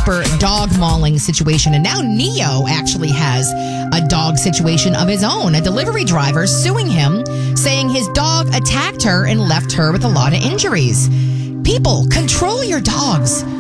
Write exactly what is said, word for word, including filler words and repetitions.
super dog mauling situation. And now Neo actually has a dog situation of his own. A delivery driver suing him, saying his dog attacked her and left her with a lot of injuries. People, control your dogs.